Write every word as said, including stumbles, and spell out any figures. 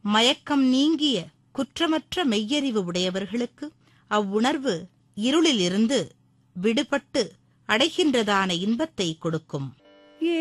மயக்கம் நீங்கிய குற்றமற்ற மெய்யறிவு உடையவர்களுக்கு அவ்வுணர்வு இருளிலிருந்து விடுபட்டு அடைகின்றதான இன்பத்தை கொடுக்கும்.